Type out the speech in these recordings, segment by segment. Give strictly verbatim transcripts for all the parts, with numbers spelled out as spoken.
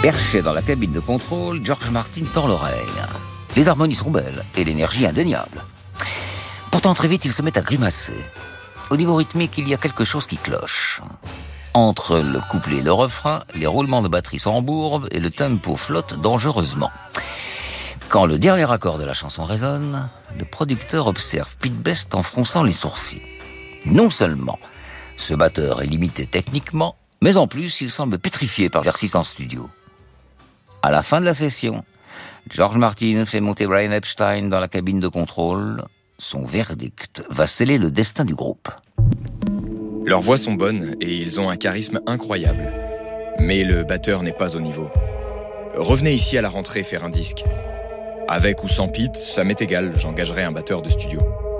Perché dans la cabine de contrôle, George Martin tord l'oreille. Les harmonies sont belles et l'énergie indéniable. Pourtant, très vite, il se met à grimacer. Au niveau rythmique, il y a quelque chose qui cloche. Entre le couplet et le refrain, les roulements de batterie s'embourbent et le tempo flotte dangereusement. Quand le dernier accord de la chanson résonne, le producteur observe Pete Best en fronçant les sourcils. Non seulement ce batteur est limité techniquement, mais en plus, il semble pétrifié par l'exercice en studio. À la fin de la session, George Martin fait monter Brian Epstein dans la cabine de contrôle. Son verdict va sceller le destin du groupe. Leurs voix sont bonnes et ils ont un charisme incroyable. Mais le batteur n'est pas au niveau. Revenez ici à la rentrée faire un disque. Avec ou sans Pete, ça m'est égal, j'engagerai un batteur de studio.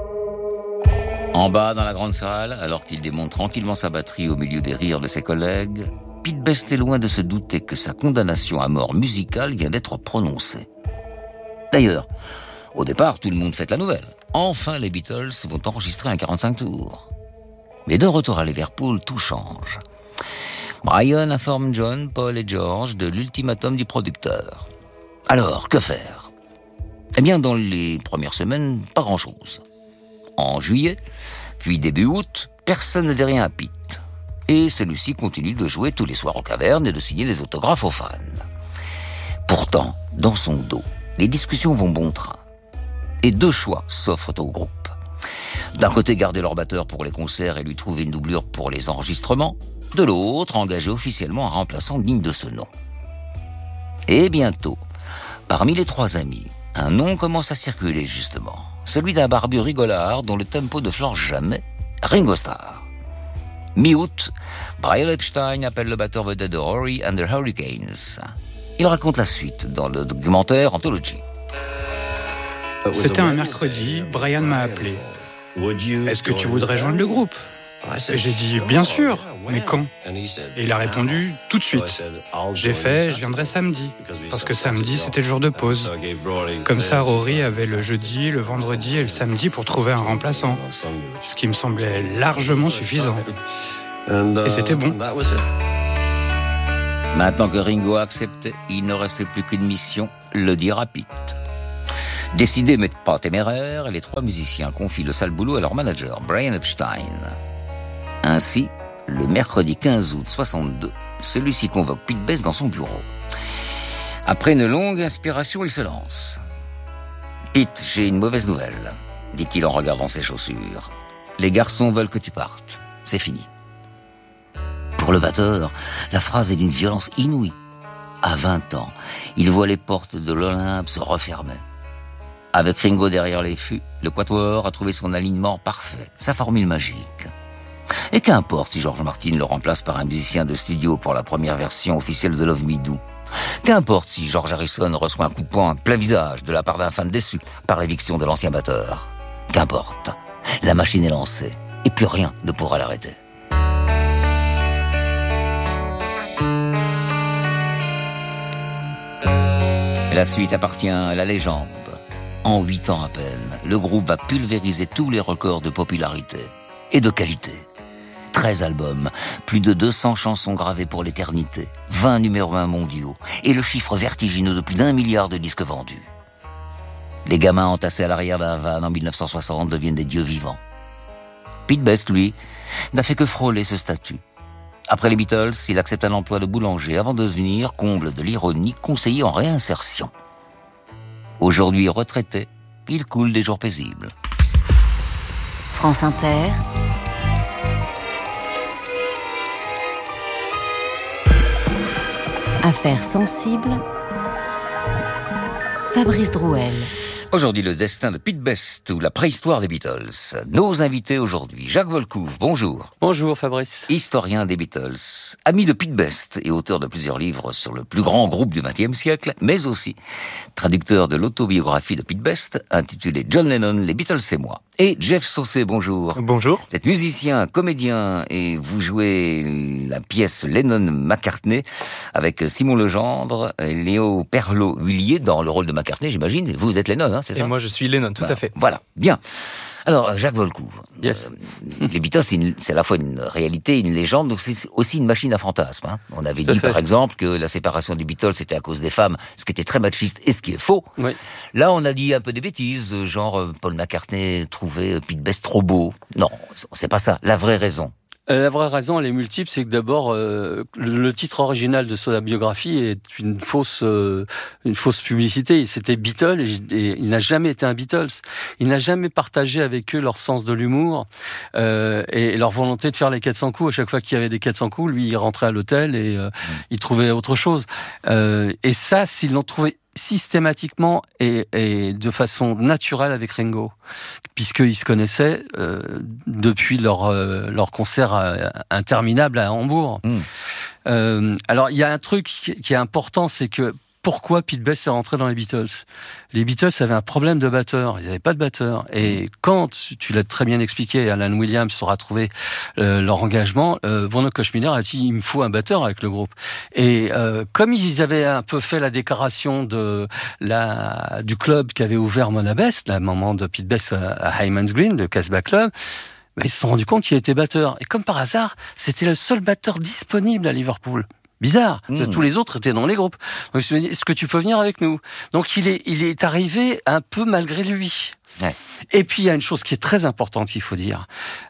En bas, dans la grande salle, alors qu'il démonte tranquillement sa batterie au milieu des rires de ses collègues, Pete Best est loin de se douter que sa condamnation à mort musicale vient d'être prononcée. D'ailleurs, au départ, tout le monde fête la nouvelle. Enfin, les Beatles vont enregistrer un quarante-cinq tours. Mais de retour à Liverpool, tout change. Brian informe John, Paul et George de l'ultimatum du producteur. Alors, que faire ? Eh bien, dans les premières semaines, pas grand-chose. En juillet, puis début août, personne ne dit rien à Pete. Et celui-ci continue de jouer tous les soirs aux cavernes et de signer des autographes aux fans. Pourtant, dans son dos, les discussions vont bon train. Et deux choix s'offrent au groupe. D'un côté, garder leur batteur pour les concerts et lui trouver une doublure pour les enregistrements. De l'autre, engager officiellement un remplaçant digne de ce nom. Et bientôt, parmi les trois amis, un nom commence à circuler justement. Celui d'un barbu rigolard dont le tempo ne flanche jamais, Ringo Starr. Mi-août, Brian Epstein appelle le batteur vedette de Rory and the Hurricanes. Il raconte la suite dans le documentaire Anthology. C'était un mercredi, Brian m'a appelé. Est-ce que tu voudrais joindre le groupe ? Et j'ai dit, bien sûr, mais quand ? Et il a répondu, tout de suite. J'ai fait, je viendrai samedi, parce que samedi, c'était le jour de pause. Comme ça, Rory avait le jeudi, le vendredi et le samedi pour trouver un remplaçant, ce qui me semblait largement suffisant. Et c'était bon. Maintenant que Ringo a accepté, il ne restait plus qu'une mission, le dire à Pete. Décidés mais pas téméraires, les trois musiciens confient le sale boulot à leur manager, Brian Epstein. Ainsi, le mercredi quinze août soixante-deux, celui-ci convoque Pete Best dans son bureau. Après une longue inspiration, il se lance. « Pete, j'ai une mauvaise nouvelle, » dit-il en regardant ses chaussures. « Les garçons veulent que tu partes. C'est fini. » Pour le batteur, la phrase est d'une violence inouïe. À vingt ans, il voit les portes de l'Olympe se refermer. Avec Ringo derrière les fûts, le quatuor a trouvé son alignement parfait, sa formule magique. Et qu'importe si George Martin le remplace par un musicien de studio pour la première version officielle de Love Me Do. Qu'importe si George Harrison reçoit un coup de poing plein visage de la part d'un fan déçu par l'éviction de l'ancien batteur. Qu'importe, la machine est lancée et plus rien ne pourra l'arrêter. La suite appartient à la légende. En huit ans à peine, le groupe va pulvériser tous les records de popularité et de qualité. treize albums, plus de deux cents chansons gravées pour l'éternité, vingt numéros un mondiaux et le chiffre vertigineux de plus d'un milliard de disques vendus. Les gamins entassés à l'arrière d'un van en dix-neuf cent soixante deviennent des dieux vivants. Pete Best, lui, n'a fait que frôler ce statut. Après les Beatles, il accepte un emploi de boulanger avant de devenir, comble de l'ironie, conseiller en réinsertion. Aujourd'hui retraité, il coule des jours paisibles. France Inter. Affaires sensibles. Fabrice Drouel. Aujourd'hui, le destin de Pete Best ou la préhistoire des Beatles. Nos invités aujourd'hui, Jacques Volcouve, bonjour. Bonjour Fabrice. Historien des Beatles, ami de Pete Best et auteur de plusieurs livres sur le plus grand groupe du vingtième siècle, mais aussi traducteur de l'autobiographie de Pete Best, intitulée John Lennon, les Beatles et moi. Et Jeff Saucé, bonjour. Bonjour. Vous êtes musicien, comédien et vous jouez la pièce Lennon-McCartney avec Simon Legendre et Léo Perlot-Huillier dans le rôle de McCartney, j'imagine. Vous êtes Lennon, hein, c'est ça ? Et moi je suis Lennon, tout voilà. à fait. Voilà, bien. Alors, Jacques Volcourt, yes. euh, les Beatles, c'est, une, c'est à la fois une réalité, une légende, donc c'est aussi une machine à fantasmes. Hein. On avait dit, par exemple, que la séparation des Beatles, c'était à cause des femmes, ce qui était très machiste et ce qui est faux. Oui. Là, on a dit un peu des bêtises, genre euh, Paul McCartney trouvait Pete Best trop beau. Non, c'est pas ça. La vraie raison. La vraie raison, elle est multiple, c'est que d'abord, euh, le titre original de sa biographie est une fausse, euh, une fausse publicité. C'était Beatles et, et il n'a jamais été un Beatles. Il n'a jamais partagé avec eux leur sens de l'humour euh, et leur volonté de faire les quatre cents coups. À chaque fois qu'il y avait des quatre cents coups, lui, il rentrait à l'hôtel et euh, il trouvait autre chose. Euh, et ça, s'ils l'ont trouvé systématiquement et, et de façon naturelle avec Ringo, puisqu'ils se connaissaient euh, depuis leur, euh, leur concert à, à, interminable à Hambourg. Mmh. Euh, alors, il y a un truc qui est important, c'est que pourquoi Pete Best est rentré dans les Beatles ? Les Beatles avaient un problème de batteur, ils n'avaient pas de batteur. Et quand, tu l'as très bien expliqué, Alan Williams aura trouvé euh, leur engagement, euh, Bruno Koch-Miller a dit il me faut un batteur avec le groupe. Et euh, comme ils avaient un peu fait la déclaration de la du club qui avait ouvert Mona Best, la maman de Pete Best à Hyman's Green, le Casbah Club, ben, ils se sont rendus compte qu'il était batteur. Et comme par hasard, c'était le seul batteur disponible à Liverpool. Bizarre, mmh. tous les autres étaient dans les groupes. Donc je me suis dit, est-ce que tu peux venir avec nous ? Donc il est, il est arrivé un peu malgré lui. Ouais. Et puis il y a une chose qui est très importante qu'il faut dire.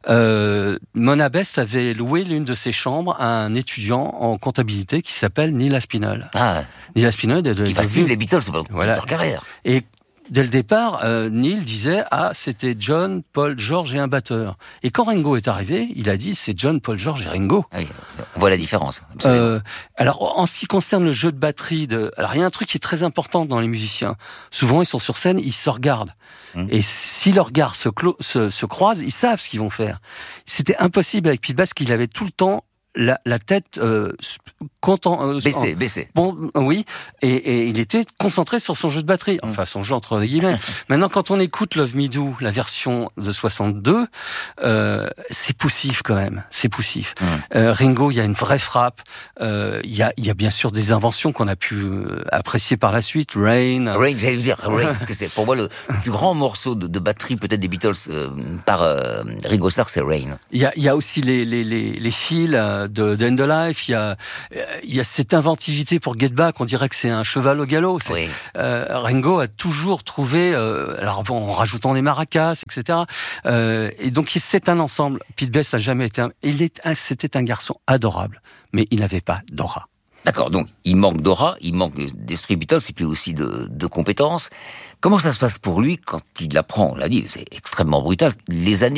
Euh, Mona Best avait loué l'une de ses chambres à un étudiant en comptabilité qui s'appelle Neil Aspinall. Ah, Neil Aspinall de, de, qui va suivre les Beatles pendant voilà. toute leur carrière. Et dès le départ, euh, Neil disait ah c'était John, Paul, George et un batteur. Et quand Ringo est arrivé, il a dit c'est John, Paul, George et Ringo. Oui, on voit la différence. Euh, alors en ce qui concerne le jeu de batterie, de, alors il y a un truc qui est très important dans les musiciens. Souvent ils sont sur scène, ils se regardent. Mmh. Et si leurs regards se, clo- se, se croisent, ils savent ce qu'ils vont faire. C'était impossible avec Pete Best, qu'il avait tout le temps La, la tête euh, content, euh, baissée, en, baissée. Bon, oui, et, et il était concentré sur son jeu de batterie, enfin son jeu entre guillemets. Maintenant, quand on écoute Love Me Do, la version de soixante-deux, euh, c'est poussif quand même, c'est poussif. Mm. Euh, Ringo, il y a une vraie frappe. Euh, il y a, il y a bien sûr des inventions qu'on a pu euh, apprécier par la suite. Rain. Rain, j'allais dire Rain, parce que c'est pour moi le plus grand morceau de, de batterie peut-être des Beatles euh, par euh, Ringo Starr, c'est Rain. Il y a, il y a aussi les les les, les fils. Euh, de, de End of Life, il y a, il y a cette inventivité pour Get Back, on dirait que c'est un cheval au galop. C'est, oui. euh, Ringo a toujours trouvé, euh, alors bon, en rajoutant les maracas, et cetera. Euh, et donc c'est un ensemble. Pete Best n'a jamais été un, il est un, c'était un garçon adorable, mais il n'avait pas d'aura. D'accord, donc il manque d'aura, il manque d'esprit Beatles et puis aussi de, de compétences. Comment ça se passe pour lui quand il apprend, on l'a dit, c'est extrêmement brutal, les années